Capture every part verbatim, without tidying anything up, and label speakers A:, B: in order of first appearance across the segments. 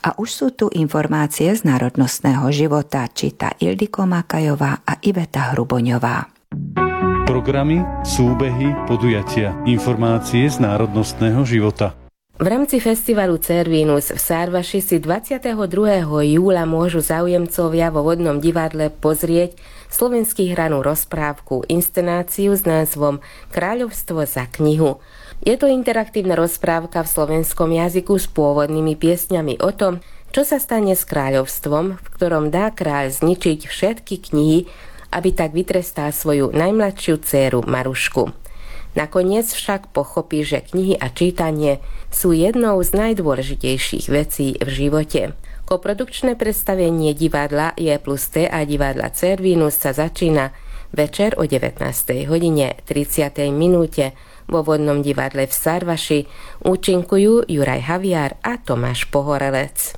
A: A už sú tu informácie z národnostného života, číta Ildiko Makajová a Iveta Hruboňová.
B: Programy, súbehy, podujatia, informácie z národnostného života.
C: V rámci festivalu Cervinus v Sarvaši si dvadsiateho druhého júla môžu záujemcovia vo Vodnom divadle pozrieť slovenský hranú rozprávku, inscenáciu s názvom Kráľovstvo za knihu. Je to interaktívna rozprávka v slovenskom jazyku s pôvodnými piesňami o tom, čo sa stane s kráľovstvom, v ktorom dá kráľ zničiť všetky knihy, aby tak vytrestal svoju najmladšiu dcéru Marušku. Nakoniec však pochopí, že knihy a čítanie sú jednou z najdôležitejších vecí v živote. Koprodukčné predstavenie divadla J plus T a divadla Cervinus sa začína večer o devätnástej hodine tridsiatej minúte vo Vodnom divadle v Sarvaši. Účinkujú Juraj Haviár a Tomáš Pohorelec.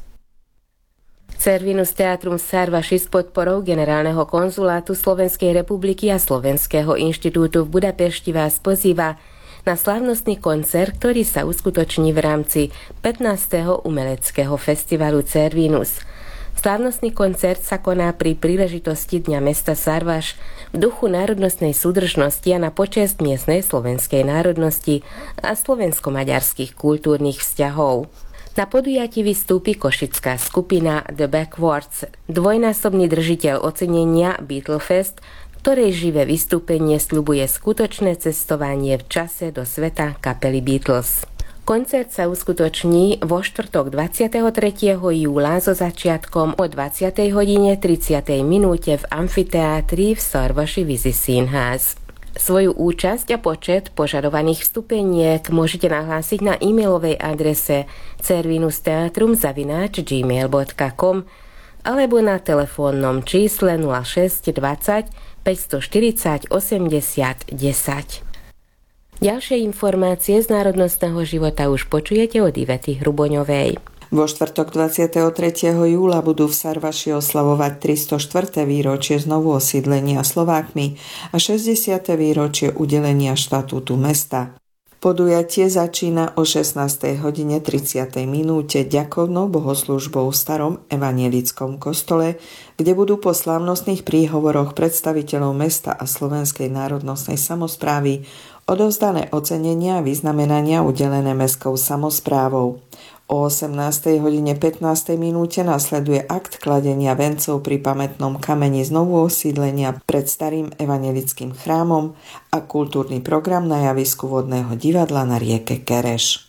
C: Cervinus Teatrum Sarvaši s podporou Generálneho konzulátu Slovenskej republiky a Slovenského inštitútu v Budapešti vás pozýva na slávnostný koncert, ktorý sa uskutoční v rámci pätnásteho umeleckého festivalu Cervinus. Slávnostný koncert sa koná pri príležitosti Dňa mesta Sarvaš v duchu národnostnej súdržnosti a na počesť miestnej slovenskej národnosti a slovensko-maďarských kultúrnych vzťahov. Na podujatí vystúpi košická skupina The Backwards, dvojnásobný držiteľ ocenenia Beatlefest, ktorej živé vystúpenie sľubuje skutočné cestovanie v čase do sveta kapely Beatles. Koncert sa uskutoční vo štvrtok dvadsiateho tretieho júla so začiatkom o dvadsiatej hodine tridsiatej minúte v amfiteátri v Sarvaši Vizisínház. Svoju účasť a počet požadovaných vstupeniek môžete nahlásiť na e-mailovej adrese cervinusteatrum zavináč gmail bodka com alebo na telefónnom čísle nula šesť dvadsať päťstoštyridsať osemdesiat desať. Ďalšie informácie z národnostného života už počujete od Ivety Hruboňovej.
D: Vo štvrtok dvadsiateho tretieho júla budú v Sarvaši oslavovať tristoštvrté výročie znovu osídlenia Slovákmi a šesťdesiate výročie udelenia štatútu mesta. Podujatie začína o šestnástej hodine tridsiatej minúte ďakovnou bohoslúžbou v starom evanjelickom kostole, kde budú po slávnostných príhovoroch predstaviteľov mesta a Slovenskej národnostnej samosprávy odovzdané ocenenia a vyznamenania udelené mestskou samosprávou. O osemnástej hodine pätnástej minúte nasleduje akt kladenia vencov pri pamätnom kameni znovu osídlenia pred starým evanjelickým chrámom a kultúrny program na javisku Vodného divadla na rieke Kereš.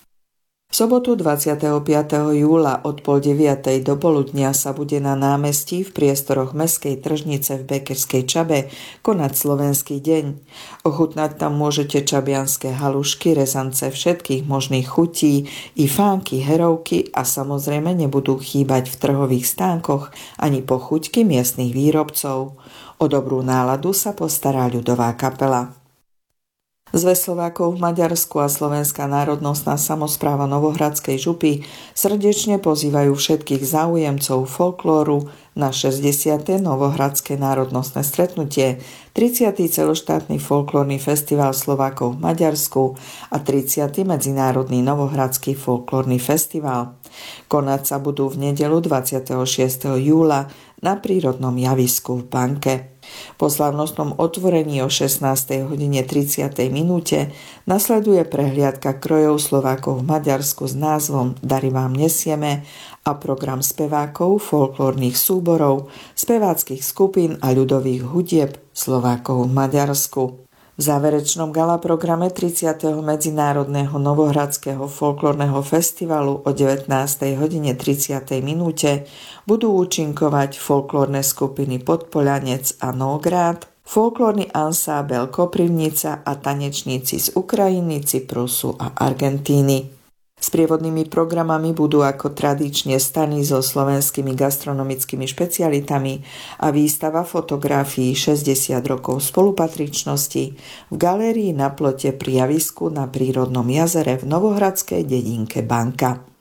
D: V sobotu dvadsiateho piateho júla od pol deviatej do poludnia sa bude na námestí v priestoroch Mestskej tržnice v Bekerskej Čabe konať Slovenský deň. Ochutnať tam môžete čabianske halušky, rezance všetkých možných chutí, i fánky, herovky a samozrejme nebudú chýbať v trhových stánkoch ani pochuťky miestnych výrobcov. O dobrú náladu sa postará ľudová kapela. Zväz Slovákov v Maďarsku a Slovenská národnostná samospráva Novohradskej župy srdečne pozývajú všetkých záujemcov folklóru na šesťdesiate Novohradské národnostné stretnutie, tridsiaty celoštátny folklórny festival Slovákov v Maďarsku a tridsiaty Medzinárodný Novohradský folklórny festival. Konať sa budú v nedeľu dvadsiateho šiesteho júla na prírodnom javisku v Banke. Po slávnostnom otvorení o šestnástej hodine tridsiatej minúte nasleduje prehliadka krojov Slovákov v Maďarsku s názvom Dary vám nesieme a program spevákov, folklórnych súborov, speváckych skupín a ľudových hudieb Slovákov v Maďarsku. V záverečnom gala programe tridsiateho Medzinárodného Novohradského folklórneho festivalu o devätnástej hodine tridsiatej minúte budú účinkovať folklórne skupiny Podpoľanec a Nógrad, folklórny ansábel Koprivnica a tanečníci z Ukrajiny, Cyprusu a Argentíny. Sprievodnými programami budú ako tradične stany so slovenskými gastronomickými špecialitami a výstava fotografií šesťdesiat rokov spolupatričnosti v galérii na plote pri javisku na prírodnom jazere v novohradskej dedinke Banka.